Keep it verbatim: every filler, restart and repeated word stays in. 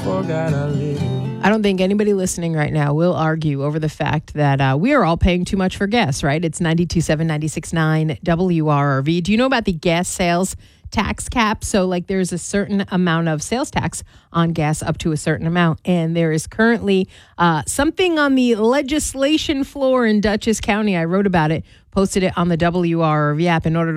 forgot a little. I don't think anybody listening right now will argue over the fact that uh, we are all paying too much for gas, right? It's ninety-two point seven, ninety-six point nine W R R V. Do you know about the gas sales tax cap? So like there's a certain amount of sales tax on gas up to a certain amount. And there is currently uh, something on the legislation floor in Dutchess County. I wrote about it, posted it on the W R R V app in order to